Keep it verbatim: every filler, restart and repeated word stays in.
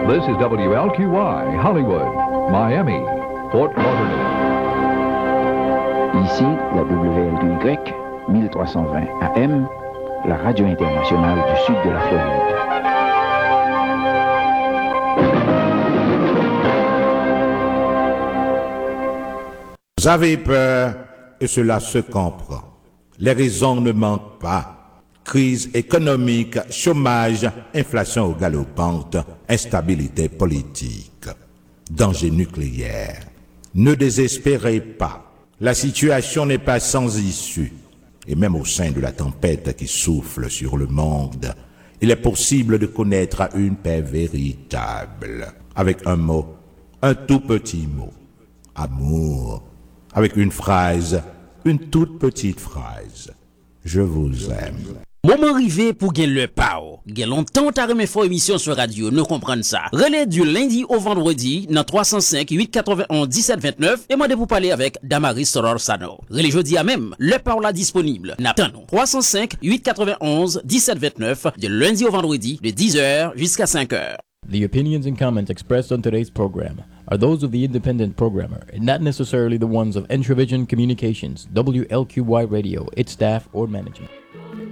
This is W L Q Y, Hollywood, Miami, Fort Lauderdale. Ici, la W L Q Y, mille trois cent vingt A M, la radio internationale du sud de la Floride. Vous avez peur et cela se comprend. Les raisons ne manquent pas. Crise économique, chômage, inflation galopante, instabilité politique, danger nucléaire. Ne désespérez pas. La situation n'est pas sans issue. Et même au sein de la tempête qui souffle sur le monde, il est possible de connaître une paix véritable. Avec un mot, un tout petit mot. Amour. Avec une phrase, une toute petite phrase. Je vous aime. Moment arrivé pour gagner le pao. Gagner longtemps t'as remis fort émission sur radio, nous comprenons ça. Relais du lundi au vendredi, dans trois cent cinq, huit cent quatre-vingt-onze, dix-sept vingt-neuf, et moi de vous parler avec Damaris Soror-Sano. Relais jeudi à même, le pao là disponible. N'attendons. trois cent cinq, huit cent quatre-vingt-onze, dix-sept vingt-neuf, de lundi au vendredi, de dix heures jusqu'à cinq heures. The opinions and comments expressed on today's program are those of the independent programmer and not necessarily the ones of Entravision Communications, W L Q Y Radio, its staff, or management.